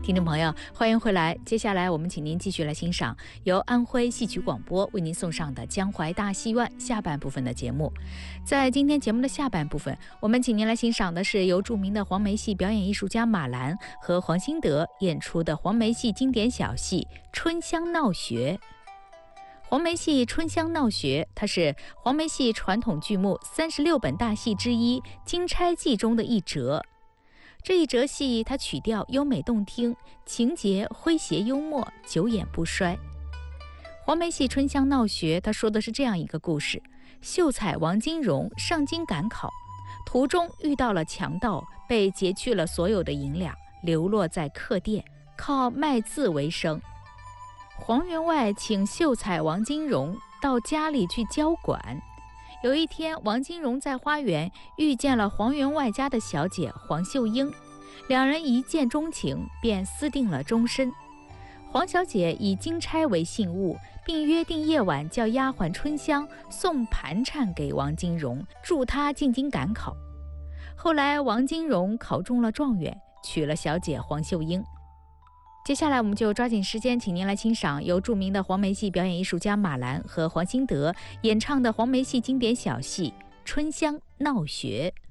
听众朋友，欢迎回来。接下来我们请您继续来欣赏由安徽戏曲广播为您送上的江淮大戏院下半部分的节目。在今天节目的下半部分，我们请您来欣赏的是由著名的黄梅戏表演艺术家马兰和黄兴德演出的黄梅戏经典小戏《春香闹学》。黄梅戏《春香闹学》，它是黄梅戏传统剧目36本大戏之一《金钗记》中的一折。这一折戏，它曲调优美动听，情节诙谐幽默，久演不衰。黄梅戏《春香闹学》，它说的是这样一个故事：秀才王金荣上京赶考，途中遇到了强盗，被劫去了所有的银两，流落在客店，靠卖字为生。黄员外请秀才王金荣到家里去交管。有一天，王金荣在花园遇见了黄员外家的小姐黄秀英，两人一见钟情，便私定了终身。黄小姐以金钗为信物，并约定夜晚叫丫鬟春香送盘缠给王金荣，助他进京赶考。后来王金荣考中了状元，娶了小姐黄秀英。接下来我们就抓紧时间，请您来欣赏由著名的黄梅戏表演艺术家马兰和黄兴德演唱的黄梅戏经典小戏《春香闹学》。